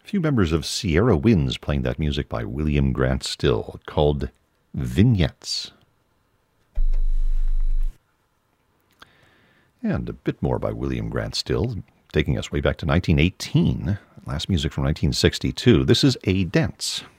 A few members of Sierra Winds playing that music by William Grant Still, called Vignettes. And a bit more by William Grant Still, taking us way back to 1918. Last music from 1962. This is A Dance.